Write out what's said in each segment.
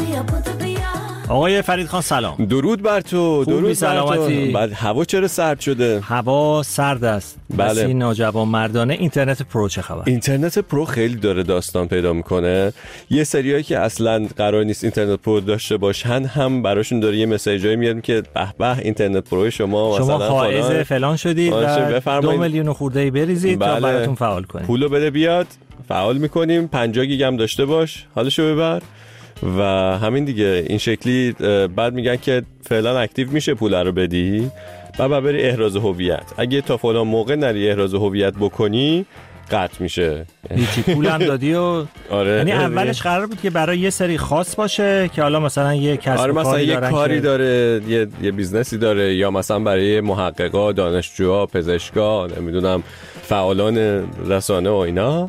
آقای فرید خان سلام. درود بر تو. درود سلامتی. بعد هوا چرا سرد شده؟ هوا سرد است. بله. بسی ناجوان مردانه. اینترنت پرو چه خبر؟ اینترنت پرو خیلی داره داستان پیدا میکنه. یه سریایی که اصلا قرار نیست اینترنت پرو داشته باشن هم براشون داره یه مسیجایی میاد که به به اینترنت پرو شما مثلا فائز فلان شدید و 2 میلیون خورده‌ای بریزید تا براتون فعال کنیم. پولو بده بیاد فعال میکنیم. 50 گیگ هم داشته باش حالشو ببر و همین دیگه. این شکلی بعد میگن که فعلا اکتیو میشه پول رو بدی بعد بری احراز هویت. اگه تا فلان موقع نری احراز هویت بکنی قطع میشه. هیچی پولم دادی و آره. یعنی اولش قرار بود که برای یه سری خاص باشه که حالا مثلا یه کسب و کاری دارن، یه کاری داره، یه بیزنسی داره، یا مثلا برای محققا، دانشجوها، پزشکا، نمیدونم فعالان رسانه و اینا.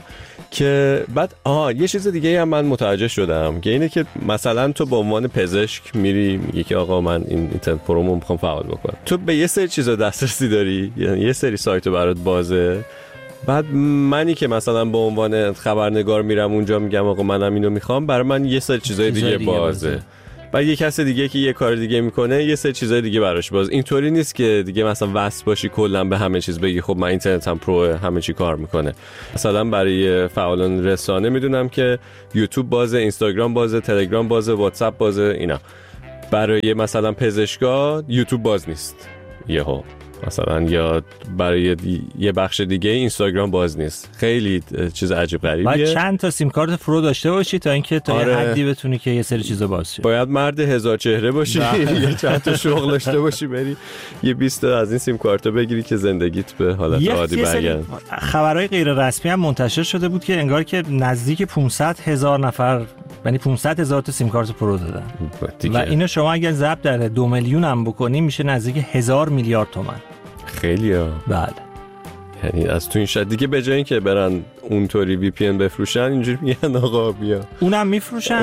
که بعد یه چیز دیگه هم من متوجه شدم که اینه که مثلا تو به عنوان پزشک میری میگی که آقا من این اینترنت پرومو میخوام فعال بکنم. تو به یه سری چیزا دسترسی داری، یعنی یه سری سایت برات بازه. بعد منی که مثلا به عنوان خبرنگار میرم اونجا میگم آقا منم اینو میخوام، برای من یه سری چیزای دیگه بازه. بعد یه کس دیگه که یه کار دیگه میکنه یه سری چیزای دیگه براش باز. اینطوری نیست که دیگه مثلا وصل باشی کلا به همه چیز بگی خب من اینترنتم پرو همه چی کار میکنه. مثلا برای فعالان رسانه میدونم که یوتیوب بازه، اینستاگرام بازه، تلگرام بازه، واتساپ بازه اینا. برای مثلا پزشکا یوتیوب باز نیست یهو مثلا، یا برای یه بخش دیگه اینستاگرام باز نیست. خیلی چیز عجیب غریبیه. باید چند تا سیم کارت پرو داشته باشی تا اینکه تا آره. یه حدی بتونی که یه سری چیزا باز شه. باید مرد هزار چهره باشی یه چند تا شغل داشته باشی بری یه 20 تا از این سیم کارتا بگیری که زندگیت به حالت عادی برگرده. خبرهای غیر رسمی هم منتشر شده بود که انگار که نزدیک 500,000 نفر، یعنی 500,000 تا سیم کارت پرو دادن و اینو شما اگر ضرب در 2 میلیون هم بکنی میشه نزدیک 1000 میلیارد تومان. خیلیه. بله. یعنی از تو این شد دیگه به جای اینکه برن اونطوری وی پی ان بفروشن اینجوری میگن آقا بیا اونم میفروشن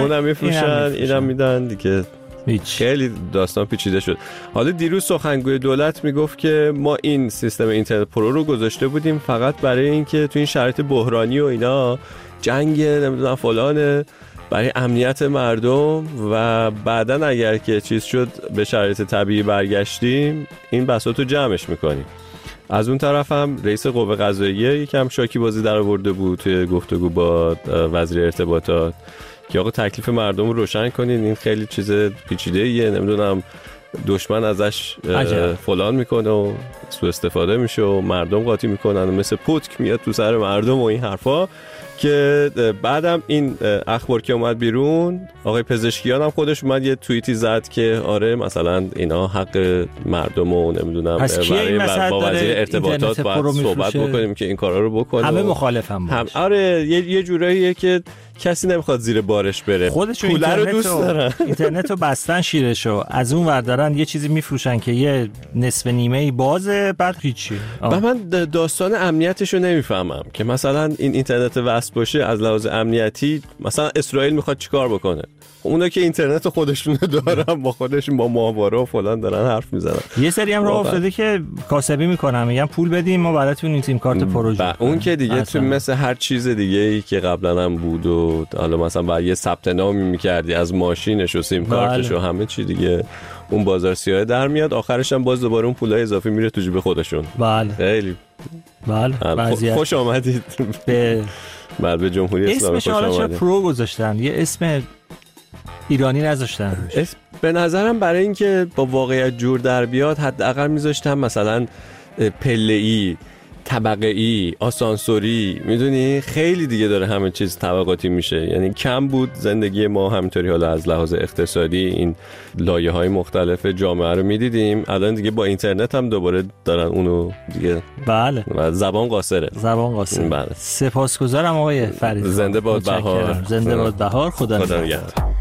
اینم میدن دیگه. خیلی داستان پیچیده شد. حالا دیروز سخنگوی دولت میگفت که ما این سیستم اینترنت پرو رو گذاشته بودیم فقط برای اینکه تو این شرایط بحرانی و اینا جنگ نمیدونم فلانه برای امنیت مردم و بعدن اگر که چیز شد به شرایط طبیعی برگشتیم این بساطو جمعش میکنیم. از اون طرف هم رئیس قوه قضاییه یکم شاکی بازی در آورده بود توی گفتگو با وزیر ارتباطات که آقا تکلیف مردم رو روشن کنین، این خیلی چیز پیچیده‌ایه، نمیدونم دشمن ازش فلان میکنه و سوء استفاده میشه و مردم قاطی میکنن و مثل پتک میاد تو سر مردم و این حرفا. که بعدم این اخبار که اومد بیرون آقای پزشکیان هم خودش اومد یه توییتی زد که آره مثلا اینا حق مردم و نمیدونم برای با وزیر ارتباطات باید صحبت بکنیم که این کارا رو بکنه. همه مخالفم باشه. آره یه جوراییه که کسی نمیخواد زیر بارش بره، پول رو دوست دارن. اینترنتو بستن شیرشو، از اون ور دارن یه چیزی میفروشن که یه نصف نیمه‌ای بازه بعد هیچی. من داستان امنیتشو نمیفهمم که مثلا این اینترنت وصل باشه از لحاظ امنیتی مثلا اسرائیل میخواد چیکار بکنه؟ اونا که اینترنت خودشون دارن با خودشون با ماهواره و فلان دارن حرف میزنن. یه سری هم راه افتاده که کاسبی میکنن میگن پول بدیم ما براتون این سیم کارت پروژه. اون که دیگه تو مثل هر چیز دیگه ای که قبلا هم بود و حالا مثلا برای یه ثبت نامی میکردی از ماشینش و سیم کارتش و همه چی دیگه اون بازار سیاه در میاد، آخرش هم باز دوباره اون پولای اضافی میره تو جیب خودشون. بله خیلی بله. خوش آمدید به جمهوری اسلامی. اسمش حالا پرو گذاشتن، یه اسم ایرانی نذاشتن. به نظرم برای اینکه با واقعیت جور در بیاد حداقل میذاشتم مثلا پله‌ای، طبقه‌ای، آسانسوری، میدونی خیلی دیگه داره همه چیز طبقاتی میشه. یعنی کم بود زندگی ما همینطوری حالا از لحاظ اقتصادی این لایه‌های مختلف جامعه رو میدیدیم. الان دیگه با اینترنت هم دوباره دارن اونو دیگه. بله. زبان قاصره. بله. سپاسگزارم آقای فرید. زنده باد بهار. زنده باد بهار. خدا نگهدار.